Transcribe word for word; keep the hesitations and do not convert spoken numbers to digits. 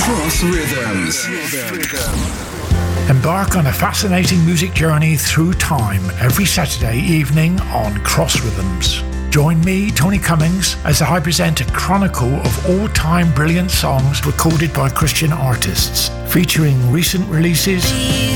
Cross Rhythms. Embark on a fascinating music journey through time every Saturday evening on Cross Rhythms. Join me, Tony Cummings, as I present a chronicle of all-time brilliant songs recorded by Christian artists, featuring recent releases,